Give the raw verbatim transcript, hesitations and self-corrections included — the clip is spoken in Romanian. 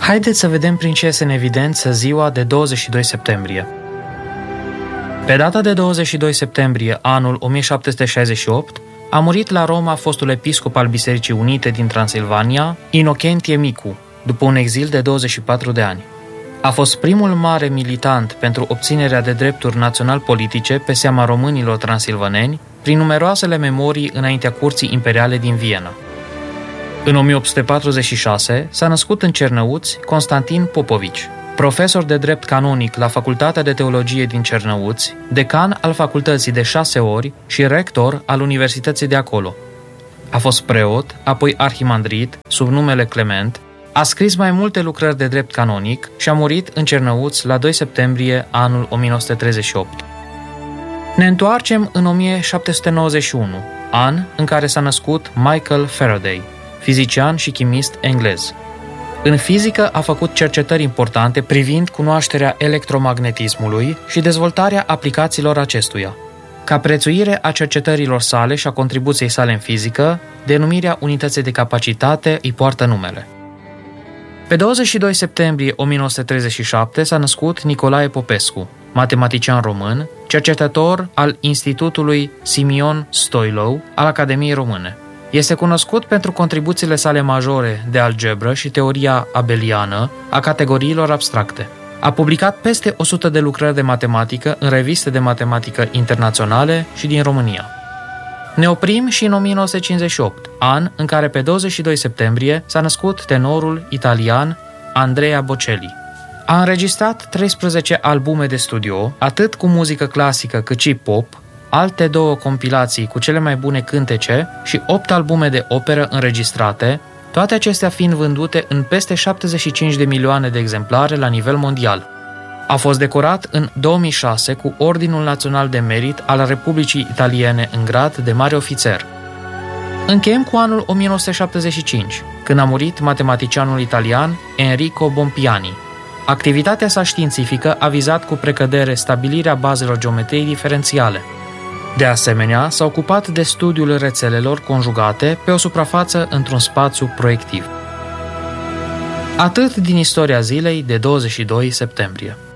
Haideți să vedem prin ce este în evidență ziua de douăzeci și doi septembrie. Pe data de douăzeci și doi septembrie, anul o mie șapte sute șaizeci și opt, a murit la Roma fostul episcop al Bisericii Unite din Transilvania, Inocentie Micu, după un exil de douăzeci și patru de ani. A fost primul mare militant pentru obținerea de drepturi național-politice pe seama românilor transilvaneni, prin numeroasele memorii înaintea curții imperiale din Viena. În o mie opt sute patruzeci și șase s-a născut în Cernăuți Constantin Popovici, profesor de drept canonic la Facultatea de Teologie din Cernăuți, decan al facultății de șase ori și rector al Universității de acolo. A fost preot, apoi arhimandrit, sub numele Clement, a scris mai multe lucrări de drept canonic și a murit în Cernăuți la doi septembrie anul o mie nouă sute treizeci și opt. Ne întoarcem în o mie șapte sute nouăzeci și unu, an în care s-a născut Michael Faraday, fizician și chimist englez. În fizică a făcut cercetări importante privind cunoașterea electromagnetismului și dezvoltarea aplicațiilor acestuia. Ca prețuire a cercetărilor sale și a contribuției sale în fizică, denumirea unității de capacitate îi poartă numele. Pe douăzeci și doi septembrie o mie nouă sute treizeci și șapte s-a născut Nicolae Popescu, matematician român, cercetător al Institutului Simion Stoilou al Academiei Române. Este cunoscut pentru contribuțiile sale majore de algebră și teoria abeliană a categoriilor abstracte. A publicat peste o sută de lucrări de matematică în reviste de matematică internaționale și din România. Ne oprim și în o mie nouă sute cincizeci și opt, an în care pe douăzeci și doi septembrie s-a născut tenorul italian Andrea Bocelli. A înregistrat treisprezece albume de studio, atât cu muzică clasică cât și pop, alte două compilații cu cele mai bune cântece și opt albume de operă înregistrate, toate acestea fiind vândute în peste șaptezeci și cinci de milioane de exemplare la nivel mondial. A fost decorat în două mii șase cu Ordinul Național de Merit al Republicii Italiene în grad de mare ofițer. Încheiem cu anul o mie nouă sute șaptezeci și cinci, când a murit matematicianul italian Enrico Bompiani. Activitatea sa științifică a vizat cu precădere stabilirea bazelor geometriei diferențiale. De asemenea, s-a ocupat de studiul rețelelor conjugate pe o suprafață într-un spațiu proiectiv. Atât din istoria zilei de douăzeci și doi septembrie.